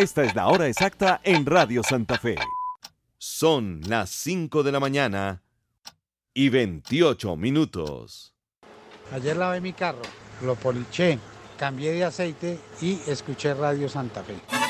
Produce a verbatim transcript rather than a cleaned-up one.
Esta es la hora exacta en Radio Santa Fe. Son las cinco de la mañana y veintiocho minutos. Ayer lavé mi carro, lo poliché, cambié de aceite y escuché Radio Santa Fe.